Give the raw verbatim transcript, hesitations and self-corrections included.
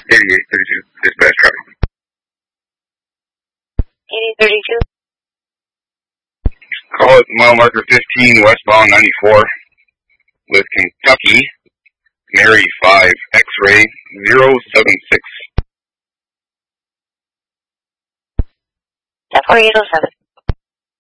eighty-eight thirty-two, dispatch traffic. eighty-eight thirty-two. Call it mile marker fifteen, westbound ninety-four, with Kentucky, Mary five, X-ray zero seven six. four eight oh seven.